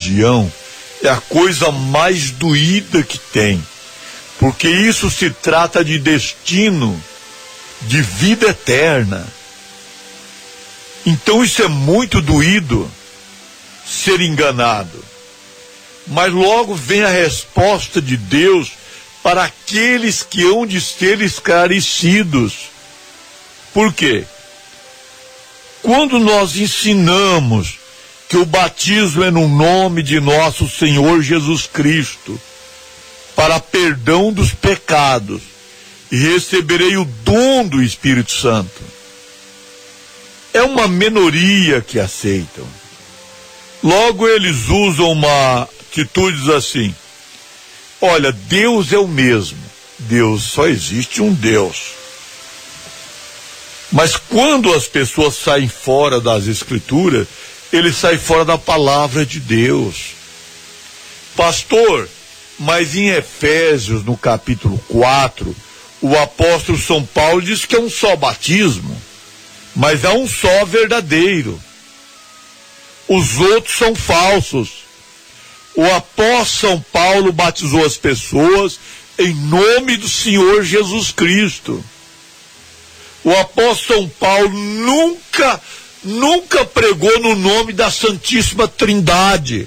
religião é a coisa mais doída que tem, porque isso se trata de destino, de vida eterna. Então isso é muito doído, ser enganado. Mas logo vem a resposta de Deus para aqueles que hão de ser esclarecidos. Por quê? Quando nós ensinamos que o batismo é no nome de nosso Senhor Jesus Cristo, para perdão dos pecados, e receberei o dom do Espírito Santo, é uma minoria que aceitam. Logo eles usam uma atitude assim: olha, Deus é o mesmo, Deus, só existe um Deus. Mas quando as pessoas saem fora das Escrituras, eles saem fora da palavra de Deus. Pastor, mas em Efésios, no capítulo 4, o apóstolo São Paulo diz que é um só batismo, mas há um só verdadeiro. Os outros são falsos. O apóstolo São Paulo batizou as pessoas em nome do Senhor Jesus Cristo. O apóstolo São Paulo nunca pregou no nome da Santíssima Trindade,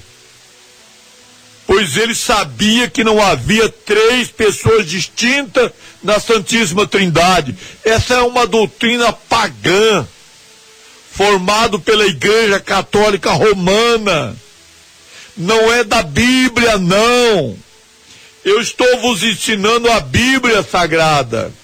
pois ele sabia que não havia três pessoas distintas na Santíssima Trindade. Essa é uma doutrina pagã, formado pela Igreja Católica Romana. Não é da Bíblia, não. Eu estou vos ensinando a Bíblia Sagrada.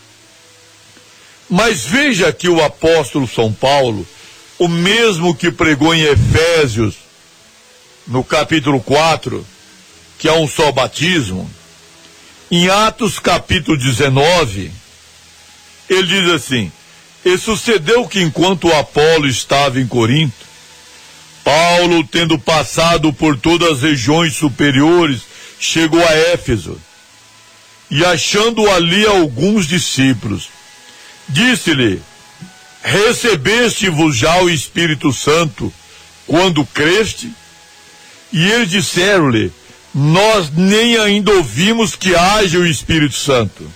Mas veja que o apóstolo São Paulo, o mesmo que pregou em Efésios, no capítulo 4, que há um só batismo, em Atos capítulo 19, ele diz assim: e sucedeu que enquanto Apolo estava em Corinto, Paulo, tendo passado por todas as regiões superiores, chegou a Éfeso, e achando ali alguns discípulos, disse-lhe: recebeste-vos já o Espírito Santo quando creste? E eles disseram-lhe: nós nem ainda ouvimos que haja o Espírito Santo.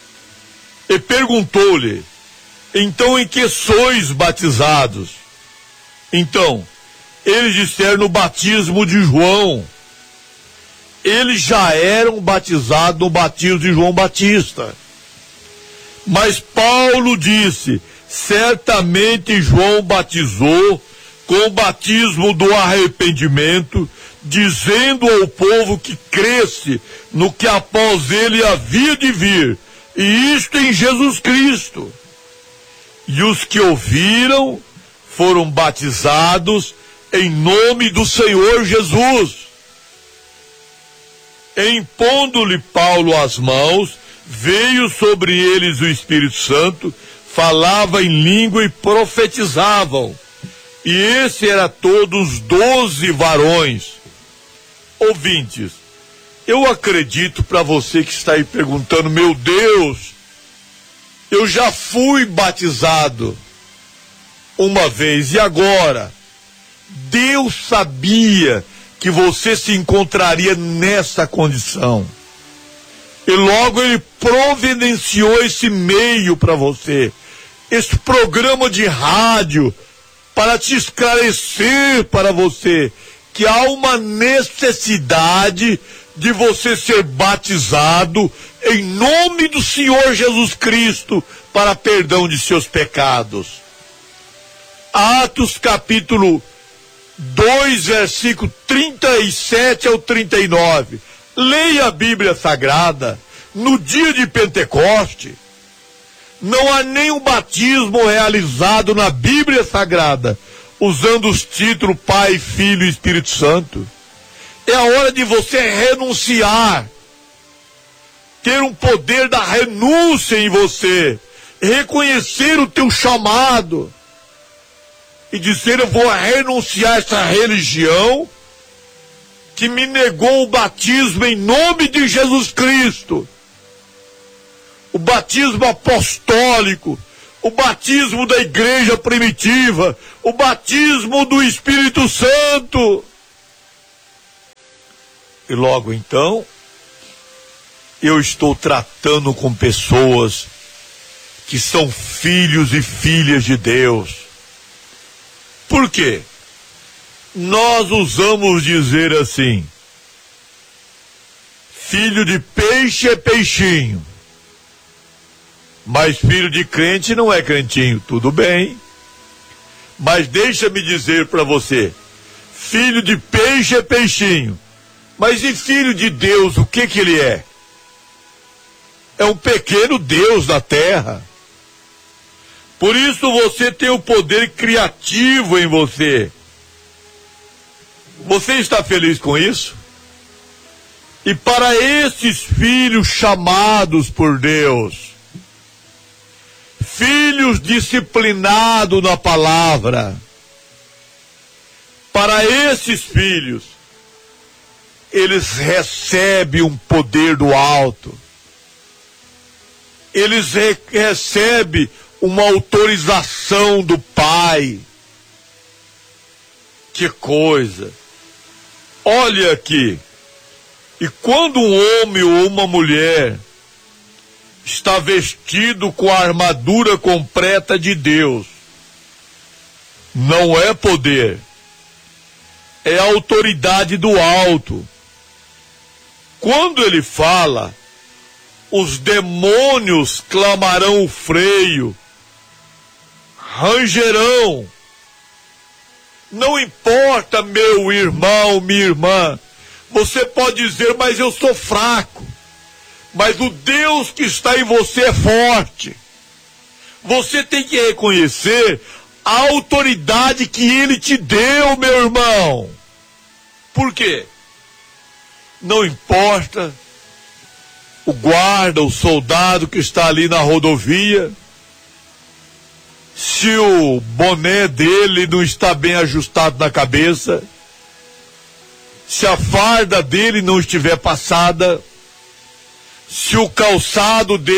E perguntou-lhe: então em que sois batizados? Então, eles disseram: no batismo de João. Eles já eram batizados no batismo de João Batista. Mas Paulo disse: certamente João batizou com o batismo do arrependimento, dizendo ao povo que cresce no que após ele havia de vir, e isto em Jesus Cristo. E os que ouviram foram batizados em nome do Senhor Jesus. Impondo-lhe Paulo as mãos, veio sobre eles o Espírito Santo, falava em língua e profetizavam. E esse era todos 12 varões. Ouvintes, eu acredito, para você que está aí perguntando: meu Deus, eu já fui batizado uma vez, e agora? Deus sabia que você se encontraria nessa condição. E logo ele providenciou esse meio para você, esse programa de rádio, para te esclarecer para você que há uma necessidade de você ser batizado em nome do Senhor Jesus Cristo para perdão de seus pecados. Atos capítulo 2, versículo 37 ao 39. Leia a Bíblia Sagrada. No dia de Pentecoste, não há nenhum batismo realizado na Bíblia Sagrada usando os títulos Pai, Filho e Espírito Santo. É a hora de você renunciar, ter um poder da renúncia em você, reconhecer o teu chamado e dizer: eu vou renunciar a essa religião que me negou o batismo em nome de Jesus Cristo, o batismo apostólico, o batismo da igreja primitiva, o batismo do Espírito Santo. E logo então, eu estou tratando com pessoas que são filhos e filhas de Deus. Por quê? Nós usamos dizer assim: filho de peixe é peixinho, mas filho de crente não é crentinho. Tudo bem, mas deixa-me dizer para você: filho de peixe é peixinho, mas e filho de Deus, o que ele é? É um pequeno Deus da terra. Por isso você tem o poder criativo em você. Você está feliz com isso? E para esses filhos chamados por Deus, filhos disciplinados na palavra, para esses filhos, eles recebem um poder do alto. Eles recebem uma autorização do Pai. Que coisa! Olha aqui. E quando um homem ou uma mulher está vestido com a armadura completa de Deus, não é poder, é a autoridade do alto. Quando ele fala, os demônios clamarão o freio, rangerão. Não importa, meu irmão, minha irmã, você pode dizer, mas eu sou fraco. Mas o Deus que está em você é forte. Você tem que reconhecer a autoridade que Ele te deu, meu irmão. Por quê? Não importa o guarda, o soldado que está ali na rodovia, se o boné dele não está bem ajustado na cabeça, se a farda dele não estiver passada, se o calçado dele